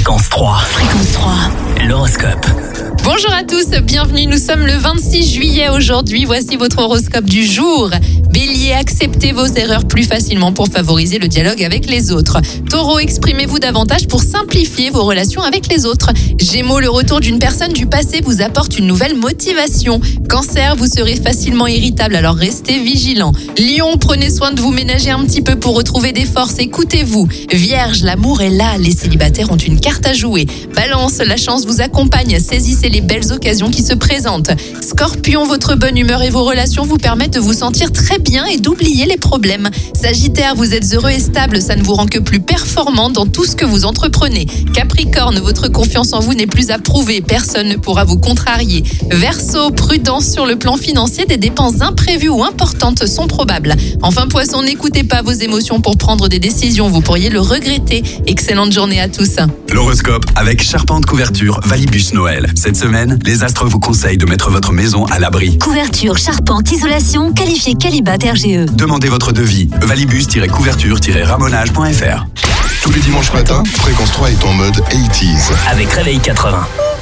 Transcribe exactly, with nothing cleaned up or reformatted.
Fréquence trois. Fréquence trois. L'horoscope. Bonjour à tous, bienvenue, nous sommes le vingt-six juillet aujourd'hui, voici votre horoscope du jour. Bélier, acceptez vos erreurs plus facilement pour favoriser le dialogue avec les autres. Taureau, exprimez-vous davantage pour simplifier vos relations avec les autres. Gémeaux, le retour d'une personne du passé vous apporte une nouvelle motivation. Cancer, vous serez facilement irritable, alors restez vigilant. Lion, prenez soin de vous ménager un petit peu pour retrouver des forces, écoutez-vous. Vierge, l'amour est là, les célibataires ont une carte à jouer. Balance, la chance vous accompagne, saisissez les belles occasions qui se présentent. Scorpion, votre bonne humeur et vos relations vous permettent de vous sentir très bien et d'oublier les problèmes. Sagittaire, vous êtes heureux et stable, ça ne vous rend que plus performant dans tout ce que vous entreprenez. Capricorne, votre confiance en vous n'est plus à prouver, personne ne pourra vous contrarier. Verseau, prudence sur le plan financier, des dépenses imprévues ou importantes sont probables. Enfin Poisson, n'écoutez pas vos émotions pour prendre des décisions, vous pourriez le regretter. Excellente journée à tous. L'horoscope avec Charpente Couverture Valibus Noël. Cette semaine, les astres vous conseillent de mettre votre maison à l'abri. Couverture, charpente, isolation, qualifié Qualibat R G E. Demandez votre devis. valibus tiret couverture tiret ramonage point f r. Tous les dimanches matins, Fréquence trois est en mode quatre-vingt-dix. Avec Réveil quatre-vingts.